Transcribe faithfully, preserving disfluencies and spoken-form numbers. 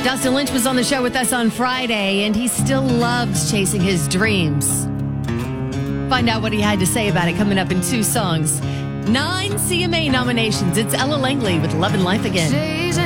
Dustin Lynch was on the show with us on Friday, and he still loves chasing his dreams. Find out what he had to say about it coming up in two songs. Nine C M A nominations. It's Ella Langley with Love and Life Again.